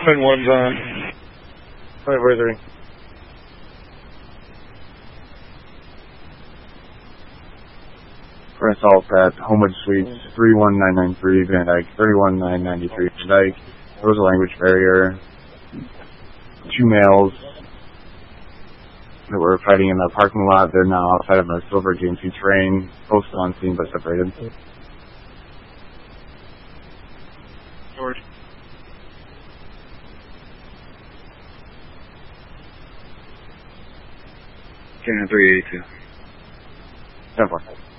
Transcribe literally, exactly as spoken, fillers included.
Twin one's on. Five four three. For assault at Homewood Suites, three one nine nine three, Van Dyke, thirty-one nine ninety-three, Van Dyke. There was a language barrier. Two males that were fighting in the parking lot. They're now outside of a silver G M C train, both still on scene but separated. George. Cannon three eighty-two. ten four.